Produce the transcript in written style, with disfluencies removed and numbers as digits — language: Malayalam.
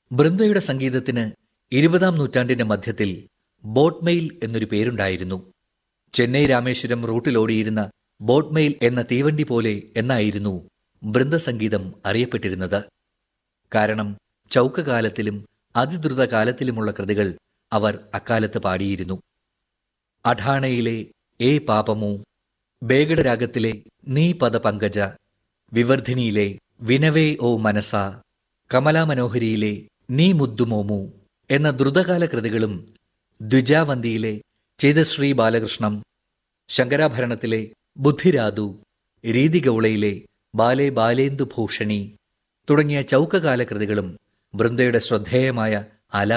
ബൃന്ദയുടെ സംഗീതത്തിന് 20-ാം നൂറ്റാണ്ടിന്റെ മധ്യത്തിൽ ബോട്ട് മെയിൽ എന്നൊരു പേരുണ്ടായിരുന്നു. ചെന്നൈ രാമേശ്വരം റൂട്ടിലോടിയിരുന്ന ബോട്ട് മെയിൽ എന്ന തീവണ്ടി പോലെ എന്നായിരുന്നു ബൃന്ദസംഗീതം അറിയപ്പെട്ടിരുന്നത്. കാരണം ചൗക്ക കാലത്തിലും അതിദ്രുത കാലത്തിലുമുള്ള കൃതികൾ അവർ അക്കാലത്ത് പാടിയിരുന്നു. അഠാണയിലെ ഏ പാപമോ, ബേഗഡ രാഗത്തിലെ നീ പദ പങ്കജ, വിവർധിനിയിലെ വിനവേ ഓ മനസ, കമലാമനോഹരിയിലെ നീ മുദ്ദുമോമു എന്ന ദ്രുതകാല കൃതികളും, ദ്വിജാവന്തിയിലെ ചേതശ്രീ ബാലകൃഷ്ണം, ശങ്കരാഭരണത്തിലെ ബുദ്ധിരാതു, രീതിഗൗളയിലെ ബാലെ ബാലേന്ദു ഭൂഷണി തുടങ്ങിയ ചൗക്കകാല കൃതികളും ബൃന്ദയുടെ ശ്രദ്ധേയമായ ആലാപനങ്ങളായിരുന്നു.